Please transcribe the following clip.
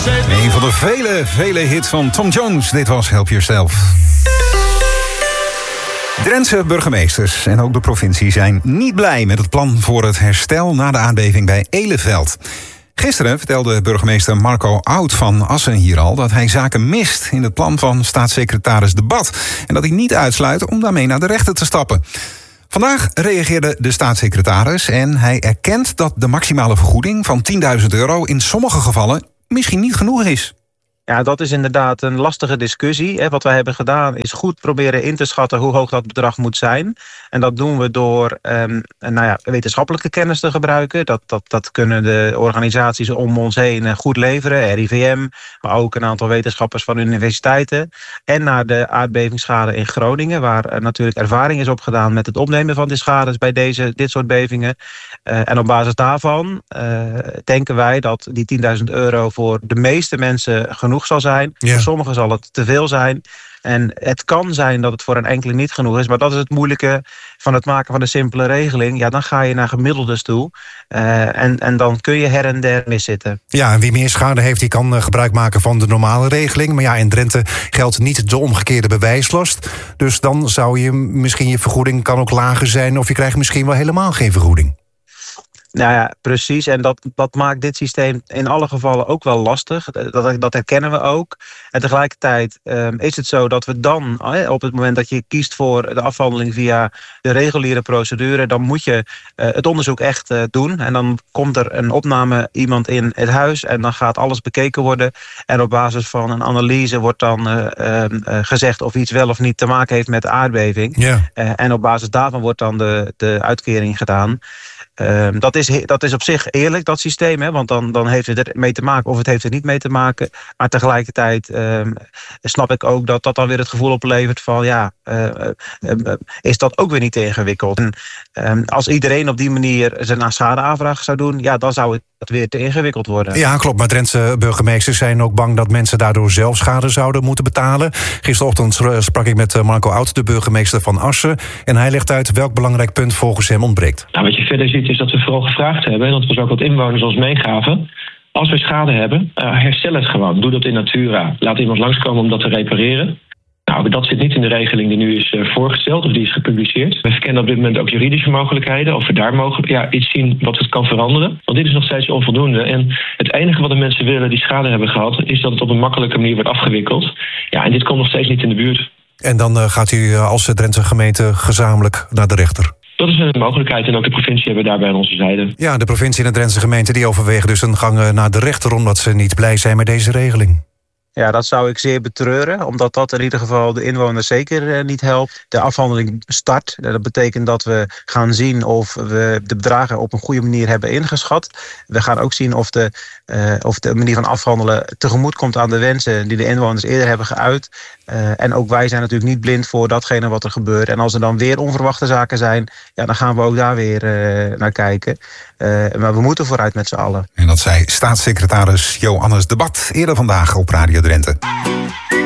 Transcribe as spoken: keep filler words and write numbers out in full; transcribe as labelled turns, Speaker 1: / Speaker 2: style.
Speaker 1: Een van de vele, vele hits van Tom Jones. Dit was Help Yourself. Drentse burgemeesters en ook de provincie zijn niet blij met het plan voor het herstel na de aardbeving bij Eleveld. Gisteren vertelde burgemeester Marco Oud van Assen hier al dat hij zaken mist in het plan van staatssecretaris De Bad en dat hij niet uitsluit om daarmee naar de rechter te stappen. Vandaag reageerde de staatssecretaris en hij erkent dat de maximale vergoeding van tienduizend euro in sommige gevallen misschien niet genoeg is.
Speaker 2: Ja, dat is inderdaad een lastige discussie. Hè. Wat wij hebben gedaan is goed proberen in te schatten hoe hoog dat bedrag moet zijn. En dat doen we door um, nou ja, wetenschappelijke kennis te gebruiken. Dat, dat, dat kunnen de organisaties om ons heen goed leveren. R I V M, maar ook een aantal wetenschappers van universiteiten. En naar de aardbevingsschade in Groningen, waar uh, natuurlijk ervaring is opgedaan met het opnemen van die schades bij deze, dit soort bevingen. Uh, en op basis daarvan uh, denken wij dat die tienduizend euro voor de meeste mensen genoeg zal zijn. Ja. Voor sommigen zal het te veel zijn. En het kan zijn dat het voor een enkele niet genoeg is. Maar dat is het moeilijke van het maken van een simpele regeling. Ja, dan ga je naar gemiddeldes toe. Uh, en, en dan kun je her en der miszitten.
Speaker 3: Ja, en wie meer schade heeft, die kan uh, gebruik maken van de normale regeling. Maar ja, in Drenthe geldt niet de omgekeerde bewijslast. Dus dan zou je misschien je vergoeding kan ook lager zijn. Of je krijgt misschien wel helemaal geen vergoeding.
Speaker 2: Nou ja, precies. En dat, dat maakt dit systeem in alle gevallen ook wel lastig. Dat, dat herkennen we ook. En tegelijkertijd um, is het zo dat we dan, eh, op het moment dat je kiest voor de afhandeling via de reguliere procedure, dan moet je uh, het onderzoek echt uh, doen. En dan komt er een opname iemand in het huis en dan gaat alles bekeken worden. En op basis van een analyse wordt dan uh, uh, gezegd of iets wel of niet te maken heeft met de aardbeving. Yeah. Uh, en op basis daarvan wordt dan de, de uitkering gedaan. Uh, dat, is, dat is op zich eerlijk, dat systeem. Hè? Want dan, dan heeft het er mee te maken of het heeft er niet mee te maken. Maar tegelijkertijd uh, snap ik ook dat dat dan weer het gevoel oplevert van ja, uh, uh, uh, is dat ook weer niet te ingewikkeld. En uh, als iedereen op die manier zijn schadeaanvraag zou doen, ja, dan zou het weer te ingewikkeld worden.
Speaker 3: Ja, klopt. Maar Drentse burgemeesters zijn ook bang dat mensen daardoor zelf schade zouden moeten betalen. Gisterochtend sprak ik met Marco Oud, de burgemeester van Assen. En hij legt uit welk belangrijk punt volgens hem ontbreekt.
Speaker 4: Nou, wat je verder ziet is dat we vooral gevraagd hebben, en dat was ook wat inwoners ons meegaven, als we schade hebben, uh, herstel het gewoon. Doe dat in natura. Laat iemand langskomen om dat te repareren. Nou, dat zit niet in de regeling die nu is uh, voorgesteld of die is gepubliceerd. We verkennen op dit moment ook juridische mogelijkheden. Of we daar mogen ja, iets zien wat het kan veranderen. Want dit is nog steeds onvoldoende. En het enige wat de mensen willen die schade hebben gehad, is dat het op een makkelijke manier wordt afgewikkeld. Ja, en dit komt nog steeds niet in de buurt.
Speaker 3: En dan uh, gaat u als Drentse gemeente gezamenlijk naar de rechter?
Speaker 4: Dat is een mogelijkheid en ook de provincie hebben we daarbij aan onze zijde.
Speaker 3: Ja, de provincie en de Drentse gemeente die overwegen dus een gang naar de rechter omdat ze niet blij zijn met deze regeling.
Speaker 2: Ja, dat zou ik zeer betreuren, omdat dat in ieder geval de inwoners zeker uh, niet helpt. De afhandeling start. Dat betekent dat we gaan zien of we de bedragen op een goede manier hebben ingeschat. We gaan ook zien of de, uh, of de manier van afhandelen tegemoet komt aan de wensen die de inwoners eerder hebben geuit. Uh, en ook wij zijn natuurlijk niet blind voor datgene wat er gebeurt. En als er dan weer onverwachte zaken zijn, ja, dan gaan we ook daar weer uh, naar kijken. Uh, maar we moeten vooruit met z'n allen.
Speaker 1: En dat zei staatssecretaris Johannes De Bad eerder vandaag op Radio Drenthe.